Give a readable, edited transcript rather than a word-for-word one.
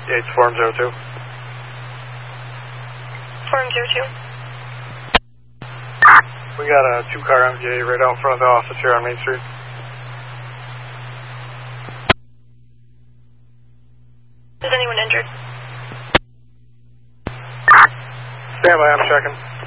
Yates, Form 02. Form 02. We got a 2-car MJ right out in front of the office here on Main Street. Is anyone injured? Stand by, I'm checking.